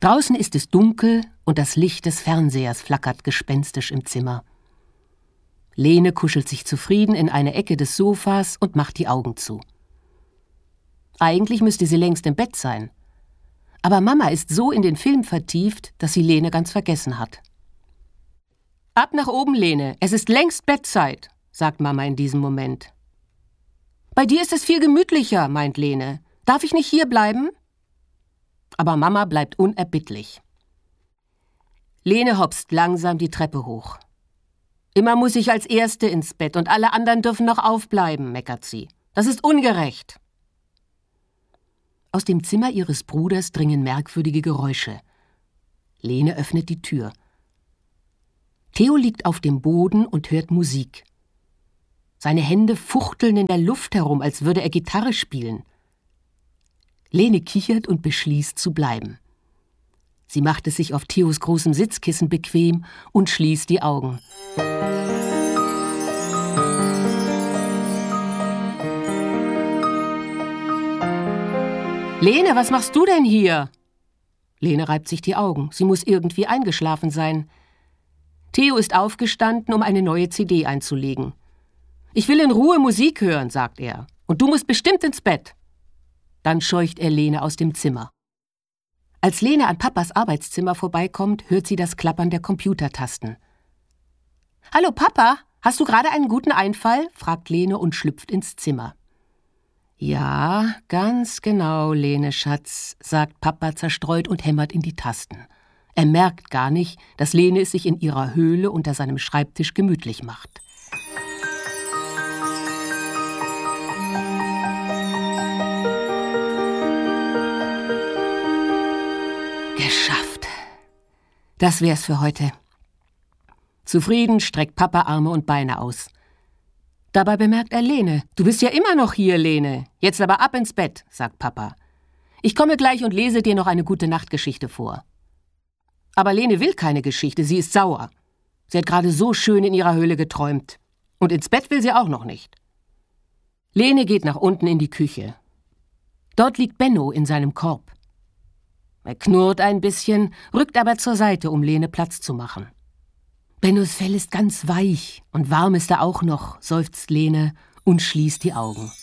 Draußen ist es dunkel und das Licht des Fernsehers flackert gespenstisch im Zimmer. Lene kuschelt sich zufrieden in eine Ecke des Sofas und macht die Augen zu. Eigentlich müsste sie längst im Bett sein. Aber Mama ist so in den Film vertieft, dass sie Lene ganz vergessen hat. »Ab nach oben, Lene, es ist längst Bettzeit«, sagt Mama in diesem Moment. »Bei dir ist es viel gemütlicher«, meint Lene. »Darf ich nicht hier bleiben?« Aber Mama bleibt unerbittlich. Lene hopst langsam die Treppe hoch. »Immer muss ich als Erste ins Bett und alle anderen dürfen noch aufbleiben«, meckert sie. »Das ist ungerecht.« Aus dem Zimmer ihres Bruders dringen merkwürdige Geräusche. Lene öffnet die Tür. Theo liegt auf dem Boden und hört Musik. Seine Hände fuchteln in der Luft herum, als würde er Gitarre spielen. Lene kichert und beschließt zu bleiben. Sie macht es sich auf Theos großem Sitzkissen bequem und schließt die Augen. »Lene, was machst du denn hier?« Lene reibt sich die Augen. Sie muss irgendwie eingeschlafen sein. Theo ist aufgestanden, um eine neue CD einzulegen. »Ich will in Ruhe Musik hören«, sagt er. »Und du musst bestimmt ins Bett.« Dann scheucht er Lene aus dem Zimmer. Als Lene an Papas Arbeitszimmer vorbeikommt, hört sie das Klappern der Computertasten. »Hallo Papa, hast du gerade einen guten Einfall?« fragt Lene und schlüpft ins Zimmer. »Ja, ganz genau, Lene, Schatz«, sagt Papa zerstreut und hämmert in die Tasten. Er merkt gar nicht, dass Lene es sich in ihrer Höhle unter seinem Schreibtisch gemütlich macht. Geschafft. Das wär's für heute. Zufrieden streckt Papa Arme und Beine aus. Dabei bemerkt er Lene. »Du bist ja immer noch hier, Lene. Jetzt aber ab ins Bett«, sagt Papa. »Ich komme gleich und lese dir noch eine Gute-Nacht-Geschichte vor.« Aber Lene will keine Geschichte, sie ist sauer. Sie hat gerade so schön in ihrer Höhle geträumt. Und ins Bett will sie auch noch nicht. Lene geht nach unten in die Küche. Dort liegt Benno in seinem Korb. Er knurrt ein bisschen, rückt aber zur Seite, um Lene Platz zu machen. »Bennos Fell ist ganz weich und warm ist er auch noch«, seufzt Lene und schließt die Augen.